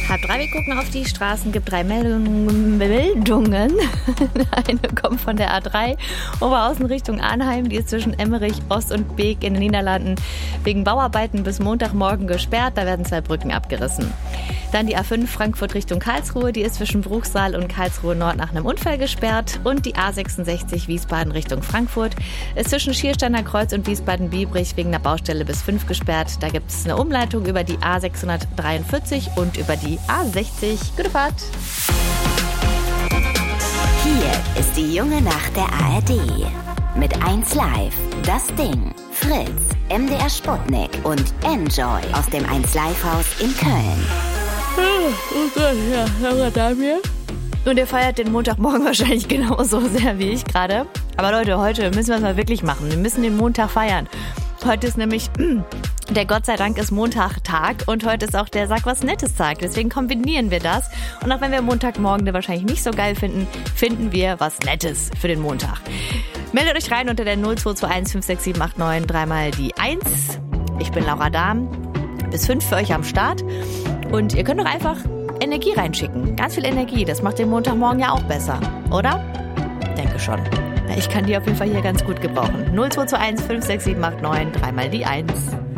3, wir gucken auf die Straßen, gibt 3 Meldungen. Eine kommt von der A3, Oberhausen Richtung Arnheim, die ist zwischen Emmerich, Ost und Beek in den Niederlanden wegen Bauarbeiten bis Montagmorgen gesperrt, da werden 2 Brücken abgerissen. Dann die A5 Frankfurt Richtung Karlsruhe, die ist zwischen Bruchsal und Karlsruhe Nord nach einem Unfall gesperrt. Und die A66 Wiesbaden Richtung Frankfurt ist zwischen Schiersteiner Kreuz und Wiesbaden-Biebrich wegen einer Baustelle bis 5 gesperrt. Da gibt es eine Umleitung über die A643 und über die A60. Gute Fahrt! Hier ist die junge Nacht der ARD. Mit 1 Live, Das Ding, Fritz, MDR Sputnik und Enjoy aus dem 1 Live Haus in Köln. Oh Gott, ja, Laura Damir. Und ihr feiert den Montagmorgen wahrscheinlich genauso sehr wie ich gerade. Aber Leute, heute müssen wir es mal wirklich machen. Wir müssen den Montag feiern. Heute ist nämlich der Gott sei Dank ist Montag-Tag und heute ist auch der Sag was Nettes Tag. Deswegen kombinieren wir das. Und auch wenn wir Montagmorgen den wahrscheinlich nicht so geil finden, finden wir was Nettes für den Montag. Meldet euch rein unter der 0221 56789 dreimal die 1. Ich bin Laura Dahm. Bis 5 für euch am Start. Und ihr könnt doch einfach Energie reinschicken. Ganz viel Energie. Das macht den Montagmorgen ja auch besser, oder? Denke schon. Ich kann die auf jeden Fall hier ganz gut gebrauchen. 0221 56789 dreimal die 1.